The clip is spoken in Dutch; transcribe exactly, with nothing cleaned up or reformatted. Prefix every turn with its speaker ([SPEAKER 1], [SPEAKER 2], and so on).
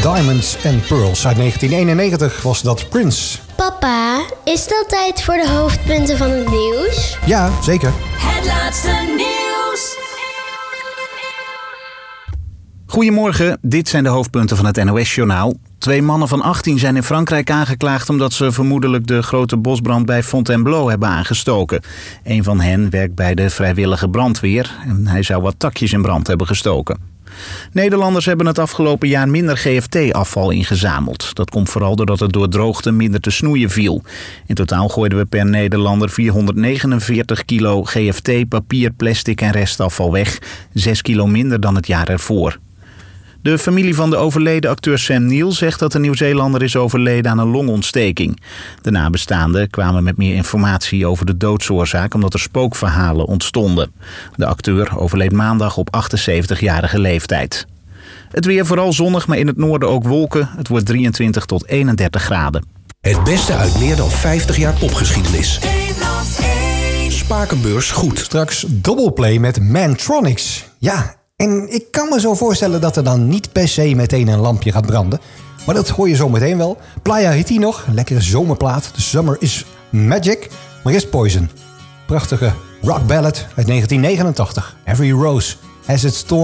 [SPEAKER 1] Diamonds and Pearls. Uit negentien eenennegentig was dat Prince.
[SPEAKER 2] Papa, is dat tijd voor de hoofdpunten van het nieuws?
[SPEAKER 1] Ja, zeker.
[SPEAKER 3] Het laatste nieuws.
[SPEAKER 4] Goedemorgen, dit zijn de hoofdpunten van het N O S-journaal. Twee mannen van achttien zijn in Frankrijk aangeklaagd omdat ze vermoedelijk de grote bosbrand bij Fontainebleau hebben aangestoken. Een van hen werkt bij de vrijwillige brandweer en hij zou wat takjes in brand hebben gestoken. Nederlanders hebben het afgelopen jaar minder G F T-afval ingezameld. Dat komt vooral doordat het door droogte minder te snoeien viel. In totaal gooiden we per Nederlander vierhonderdnegenenveertig kilo G F T, papier, plastic en restafval weg. Zes kilo minder dan het jaar ervoor. De familie van de overleden acteur Sam Neill zegt dat de Nieuw-Zeelander is overleden aan een longontsteking. De nabestaanden kwamen met meer informatie over de doodsoorzaak omdat er spookverhalen ontstonden. De acteur overleed maandag op achtenzeventigjarige leeftijd. Het weer vooral zonnig, maar in het noorden ook wolken. Het wordt drieëntwintig tot eenendertig graden.
[SPEAKER 5] Het beste uit meer dan vijftig jaar popgeschiedenis. Spakenbeurs goed.
[SPEAKER 1] Straks Doubleplay met Mantronics. Ja, en ik kan me zo voorstellen dat er dan niet per se meteen een lampje gaat branden. Maar dat hoor je zo meteen wel. Playa Riti nog, een lekkere zomerplaat. The Summer is Magic. Maar eerst Poison. Prachtige rock ballad uit negentien negenentachtig. Every Rose Has Its Thorn.